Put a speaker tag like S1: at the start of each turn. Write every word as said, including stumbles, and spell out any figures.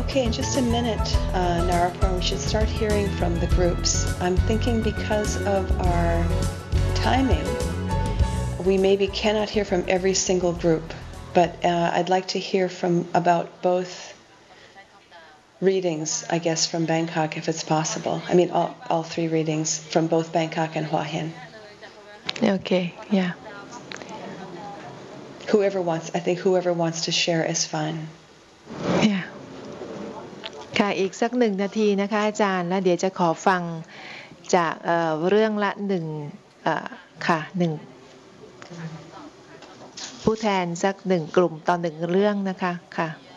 S1: Okay, in just a minute, uh, Narapur, we should start hearing from the groups. I'm thinking because of our timing, we maybe cannot hear from every single group, but uh, I'd like to hear from about both readings, I guess, from Bangkok, if it's possible. I mean, all, all three readings from both Bangkok and Hua Hin.
S2: Okay, yeah.
S1: Whoever wants, I think whoever wants to share is fine.
S2: Yeah. ค่ะอีกสักหนึ่งนาทีนะคะอาจารย์แล้วเดี๋ยวจะขอฟังจากเอ่อเรื่องละหนึ่งเอ่อค่ะหนึ่งผู้แทนสักหนึ่งกลุ่มต่อหนึ่งเรื่องนะคะค่ะ